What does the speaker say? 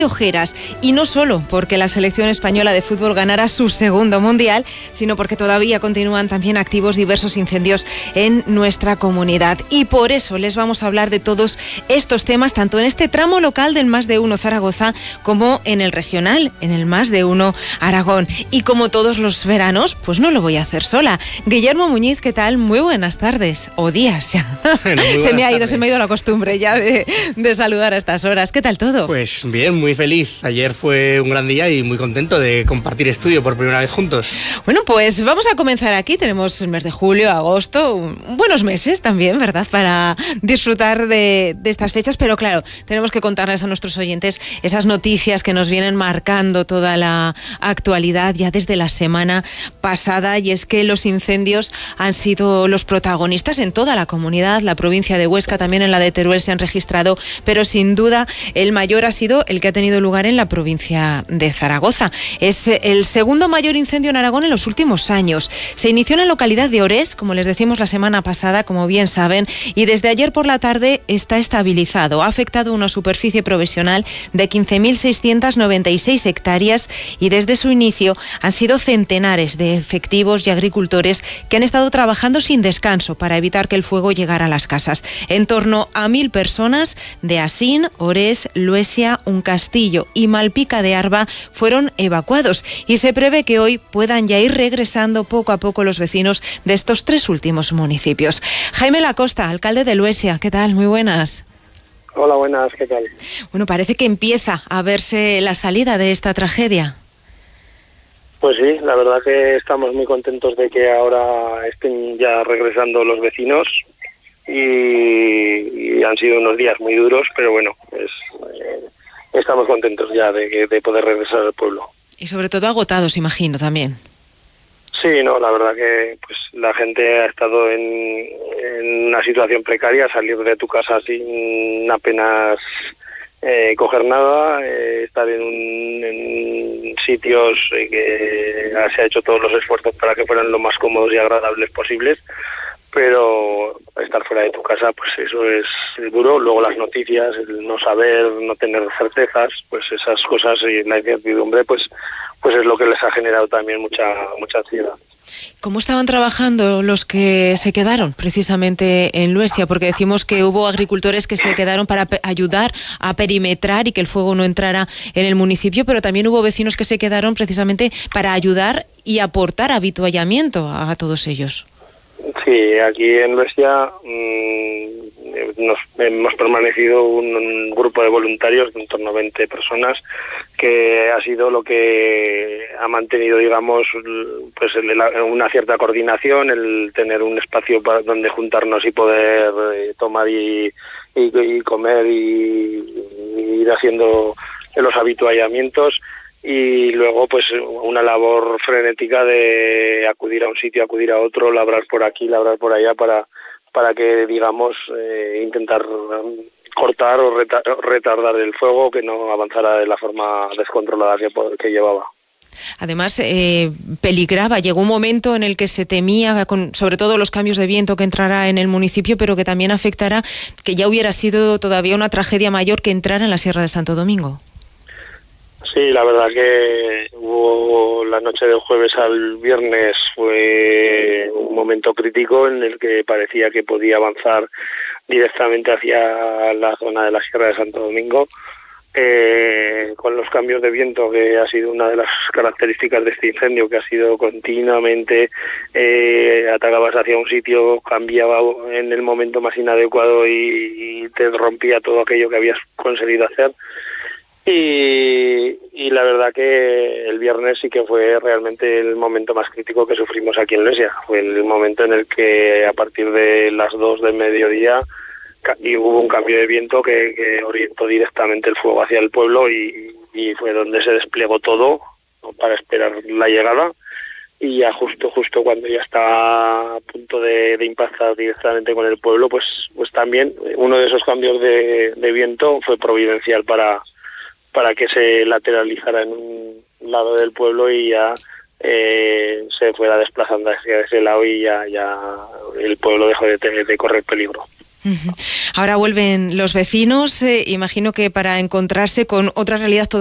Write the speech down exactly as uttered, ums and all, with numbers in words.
ojeras, y no solo porque la selección española de fútbol ganara su segundo mundial, sino porque todavía continúan también activos diversos incendios en nuestra comunidad. Y por eso les vamos a hablar de todos estos temas, tanto en este tramo local del Más de Uno Zaragoza como en el regional, en el Más de Uno Aragón. Y como todos los veranos, pues no lo voy a hacer sola. Guillermo Muñiz, ¿qué tal? Muy buenas tardes, o días ya. Bueno, se me ha ido, tardes. se me ha ido la costumbre ya de, de saludar a estas horas. ¿Qué tal todo? Pues bien, muy feliz. Ayer fue un gran día y muy contento de compartir estudio por primera vez juntos. Bueno, pues vamos a comenzar aquí. Tenemos el mes de julio, agosto, buenos meses también, ¿verdad? Para disfrutar de, de estas fechas, pero claro, tenemos que contarles a nuestros oyentes esas noticias que nos vienen marcando toda la actualidad ya desde la semana pasada, y es que los incendios han sido los protagonistas en toda la comunidad. La provincia de Huesca, también en la de Teruel se han registrado, pero sin duda el mayor ha sido el que ha tenido lugar en la provincia de Zaragoza. Es el segundo mayor incendio en Aragón en los últimos años. Se inició en la localidad de Orés, como les decimos la semana pasada, como bien saben, y desde ayer por la tarde está estabilizado. Ha afectado una superficie provisional de quince mil seiscientas noventa y seis hectáreas, y desde su inicio han sido centenares de efectivos y agricultores que han estado trabajando sin descanso para evitar que el fuego llegara a las casas. En torno a mil personas de Asín, Orés, Luesia, Uncastillo y Malpica de Arba fueron evacuados, y se prevé que hoy puedan ya ir regresando poco a poco los vecinos de estos tres últimos municipios. Jaime Lacosta, alcalde de Luesia, ¿qué tal? Muy buenas. Hola, buenas, ¿qué tal? Bueno, parece que empieza a verse la salida de esta tragedia. Pues sí, la verdad que estamos muy contentos de que ahora estén ya regresando los vecinos, y, y han sido unos días muy duros, pero bueno, pues eh, estamos contentos ya de, de poder regresar al pueblo. Y sobre todo agotados, imagino, también. Sí, no, la verdad que pues la gente ha estado en, en una situación precaria, salir de tu casa sin apenas eh, coger nada, eh, estar en, un, en sitios eh, que se ha hecho todos los esfuerzos para que fueran lo más cómodos y agradables posibles, pero estar fuera de tu casa, pues eso es duro. Luego las noticias, el no saber, no tener certezas, pues esas cosas y la incertidumbre, pues pues es lo que les ha generado también mucha mucha ansiedad. ¿Cómo estaban trabajando los que se quedaron precisamente en Luesia? Porque decimos que hubo agricultores que se quedaron para pe- ayudar a perimetrar y que el fuego no entrara en el municipio, pero también hubo vecinos que se quedaron precisamente para ayudar y aportar habituallamiento a, a todos ellos. Sí, aquí en Luesia mmm, nos hemos permanecido un, un grupo de voluntarios de en torno a veinte personas, que ha sido lo que ha mantenido, digamos, pues el, la, una cierta coordinación, el tener un espacio para donde juntarnos y poder eh, tomar y, y, y comer y, y ir haciendo los habituallamientos. Y luego pues una labor frenética de acudir a un sitio, acudir a otro, labrar por aquí, labrar por allá para para que, digamos, eh, intentar cortar o reta- retardar el fuego, que no avanzara de la forma descontrolada que, que llevaba. Además, eh, peligraba, llegó un momento en el que se temía, con, sobre todo los cambios de viento que entrara en el municipio, pero que también afectara, que ya hubiera sido todavía una tragedia mayor que entrar en la Sierra de Santo Domingo. Sí, la verdad que hubo la noche del jueves al viernes fue un momento crítico en el que parecía que podía avanzar directamente hacia la zona de la Sierra de Santo Domingo, eh, con los cambios de viento, que ha sido una de las características de este incendio, que ha sido continuamente eh, atacabas hacia un sitio, cambiaba en el momento más inadecuado y, y te rompía todo aquello que habías conseguido hacer. Y, y la verdad que el viernes sí que fue realmente el momento más crítico que sufrimos aquí en Luesia. Fue el momento en el que a partir de las dos del mediodía y hubo un cambio de viento que, que orientó directamente el fuego hacia el pueblo, y, y fue donde se desplegó todo para esperar la llegada. Y ya justo justo cuando ya estaba a punto de, de impactar directamente con el pueblo, pues pues también uno de esos cambios de, de viento fue providencial para para que se lateralizara en un lado del pueblo y ya eh, se fuera desplazando hacia ese lado, y ya, ya el pueblo dejó de, de correr peligro. Ahora vuelven los vecinos, eh, imagino que para encontrarse con otra realidad